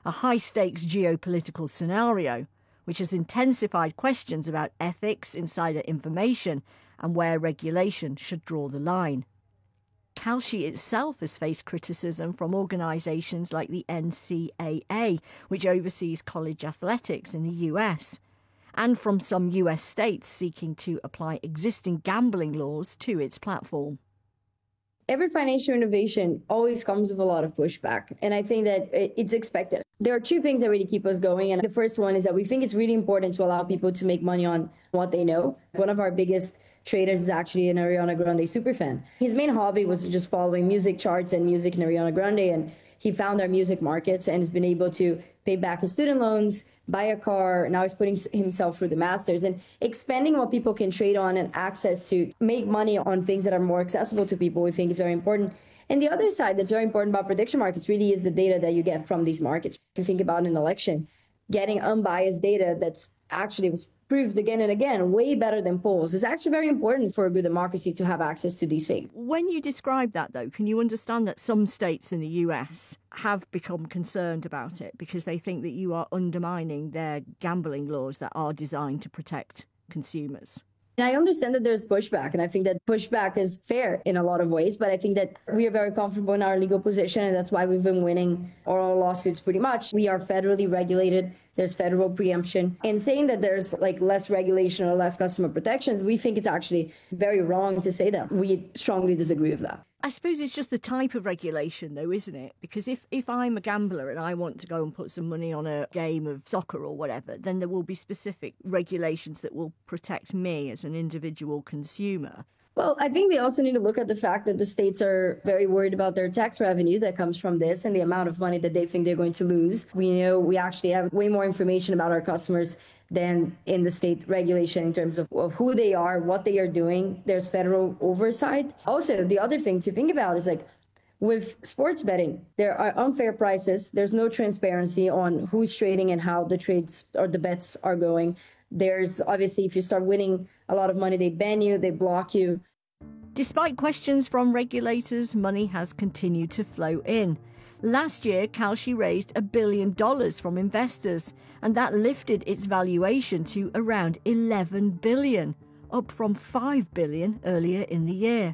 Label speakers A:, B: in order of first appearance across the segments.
A: a high-stakes geopolitical scenario, which has intensified questions about ethics, insider information, and where regulation should draw the line. Kalshi itself has faced criticism from organisations like the NCAA, which oversees college athletics in the US, and from some US states seeking to apply existing gambling laws to its platform.
B: Every financial innovation always comes with a lot of pushback, and I think that it's expected. There are two things that really keep us going, and the first one is that we think it's really important to allow people to make money on what they know. One of our biggest traders is actually an Ariana Grande superfan. His main hobby was just following music charts and music in Ariana Grande, and he found our music markets and has been able to pay back his student loans, buy a car. Now he's putting himself through the masters and expanding what people can trade on and access to make money on things that are more accessible to people, we think is very important. And the other side that's very important about prediction markets really is the data that you get from these markets. If you think about an election, getting unbiased data that's actually was proved again and again, way better than polls, is actually very important for a good democracy to have access to these things.
A: When you describe that, though, can you understand that some states in the US have become concerned about it because they think that you are undermining their gambling laws that are designed to protect consumers?
B: And I understand that there's pushback, and I think that pushback is fair in a lot of ways, but I think that we are very comfortable in our legal position, and that's why we've been winning all lawsuits pretty much. We are federally regulated. There's federal preemption. And saying that there's less regulation or less customer protections, we think it's actually very wrong to say that. We strongly disagree with that.
A: I suppose it's just the type of regulation, though, isn't it? Because if I'm a gambler and I want to go and put some money on a game of soccer or whatever, then there will be specific regulations that will protect me as an individual consumer.
B: Well, I think we also need to look at the fact that the states are very worried about their tax revenue that comes from this and the amount of money that they think they're going to lose. We know we actually have way more information about our customers than in the state regulation in terms of who they are, what they are doing. There's federal oversight. Also, the other thing to think about is with sports betting, there are unfair prices. There's no transparency on who's trading and how the trades or the bets are going. There's obviously, if you start winning a lot of money, they ban you, they block you.
A: Despite questions from regulators, money has continued to flow in. Last year, Kalshi raised $1 billion from investors, and that lifted its valuation to around $11 billion, up from $5 billion earlier in the year.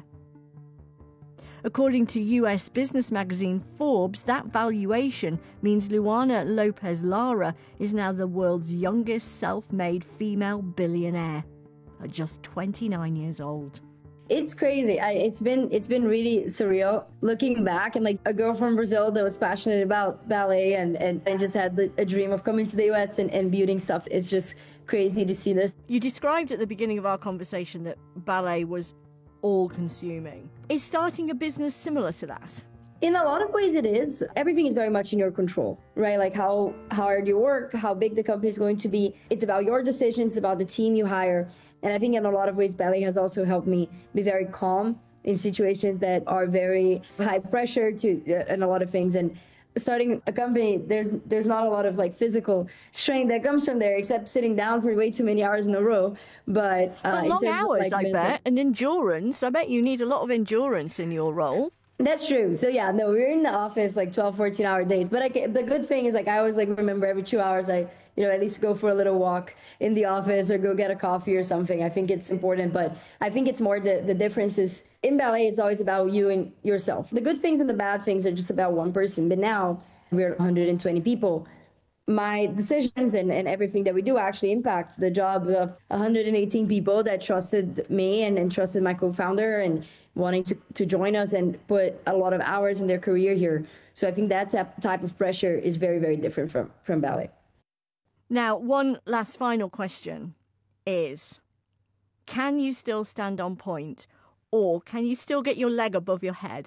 A: According to US business magazine Forbes, that valuation means Luana Lopez Lara is now the world's youngest self-made female billionaire, at just 29 years old.
B: It's crazy. It's been really surreal looking back, and a girl from Brazil that was passionate about ballet and just had a dream of coming to the US and building stuff. It's just crazy to see this.
A: You described at the beginning of our conversation that ballet was all-consuming. Is starting a business similar to that?
B: In a lot of ways it is. Everything is very much in your control, right? How hard you work, how big the company is going to be. It's about your decisions, about the team you hire. And I think in a lot of ways, ballet has also helped me be very calm in situations that are very high pressure and a lot of things. And starting a company, there's not a lot of physical strength that comes from there, except sitting down for way too many hours in a row. But
A: long hours, I bet, and endurance. I bet you need a lot of endurance in your role.
B: That's true. So yeah, no, we're in the office 12, 14-hour days. But the good thing is I always remember every 2 hours at least go for a little walk in the office or go get a coffee or something. I think it's important, but I think it's more the difference is in ballet, it's always about you and yourself. The good things and the bad things are just about one person. But now we're 120 people. My decisions and everything that we do actually impacts the job of 118 people that trusted me and trusted my co-founder and wanting to join us and put a lot of hours in their career here. So I think that type of pressure is very, very different from ballet.
A: Now, one last final question is, can you still stand on point, or can you still get your leg above your head?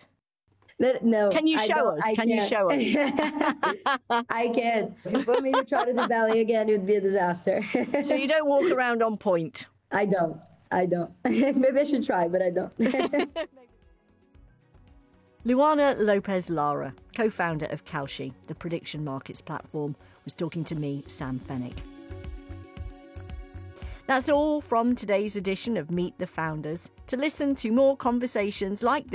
B: No.
A: Can you show us? Can you show us?
B: I can't. If you put me to try to do ballet again, it would be a disaster.
A: So you don't walk around on point?
B: I don't. Maybe I should try, but I don't.
A: Luana Lopez Lara, co-founder of Kalshi, the prediction markets platform, was talking to me, Sam Fennick. That's all from today's edition of Meet the Founders. To listen to more conversations like this,